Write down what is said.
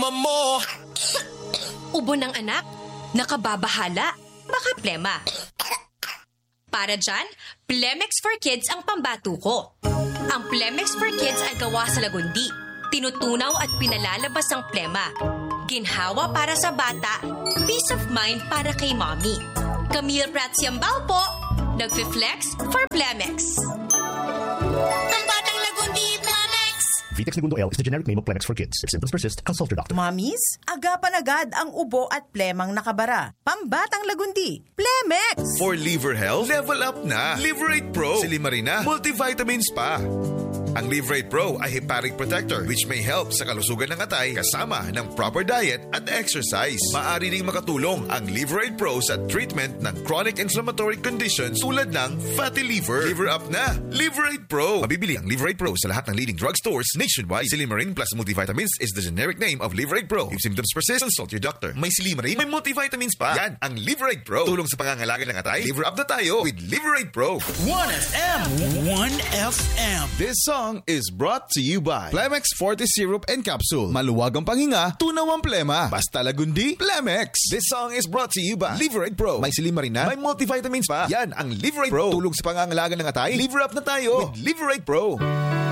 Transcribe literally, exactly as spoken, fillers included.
mama mo. Ubo ng anak, nakababahala, baka plema. Para dyan, Plemex for Kids ang pambato ko. Ang Plemex for Kids ay gawa sa lagundi. Tinutunaw at pinalalabas ang plema. Ginhawa para sa bata, peace of mind para kay mommy. Camille Prats Yambao po, nagfi-flex for Plemex. Ang batang lagundi, Plemex! Vitex Segundo L is the generic name of Plemex for kids. If symptoms persist, consult your doctor. Mommies, agapan agad ang ubo at plemang nakabara. Pambatang lagundi, Plemex! For liver health, level up na. Liverate Pro. Si Limarina, multivitamins pa. Ang Liverate Pro ay hepatic protector which may help sa kalusugan ng atay kasama ng proper diet at exercise. Maaari ring makatulong ang Liverate Pro sa treatment ng chronic inflammatory conditions tulad ng fatty liver. Liver up na. Liverate Pro. Mabibili ang Liverate Pro sa lahat ng leading drugstores nationwide. Silimarin plus multivitamins is the generic name of Liverate Pro. If symptoms persist, consult your doctor. May Silimarin, may multivitamins pa. Yan ang Liverate Pro. Tulong sa pangangalaga ng atay. Liver up na tayo with Liverate Pro. one F M. one F M. This song is brought to you by Plemex forty Syrup and Capsule. Maluwag ang panghinga, tunaw ang plema. Basta lagundi, Plemex. This song is brought to you by Liverate Pro. May Silimarin na, may multivitamins pa. Yan ang Liverate Pro. Tulong sa pangangalaga ng atay. Liver up na tayo with Liverate Pro.